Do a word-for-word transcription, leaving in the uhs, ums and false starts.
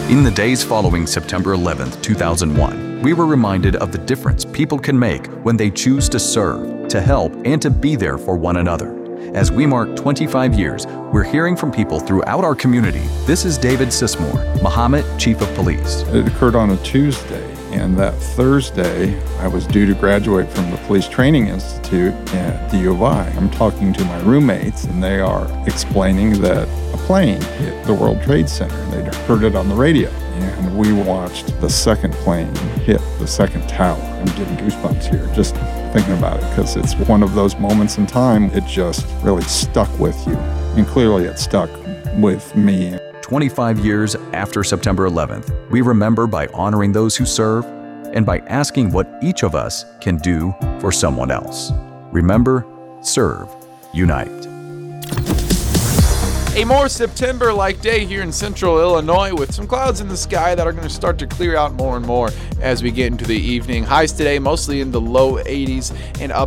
In the days following September eleventh, two thousand one, we were reminded of the difference people can make when they choose to serve, to help, and to be there for one another. As we mark twenty-five years, we're hearing from people throughout our community. This is David Sismore, Mahomet Chief of Police. It occurred on a Tuesday, and that Thursday, I was due to graduate from the Police Training Institute at the U of I. I'm talking to my roommates, and they are explaining that a plane hit the World Trade Center, and they'd heard it on the radio. And we watched the second plane hit the second tower. I'm getting goosebumps here just thinking about it, because it's one of those moments in time, it just really stuck with you. And clearly it stuck with me. twenty-five years after September eleventh, we remember by honoring those who serve and by asking what each of us can do for someone else. Remember, serve, unite. A more September-like day here in central Illinois with some clouds in the sky that are going to start to clear out more and more as we get into the evening. Highs today mostly in the low eighties and up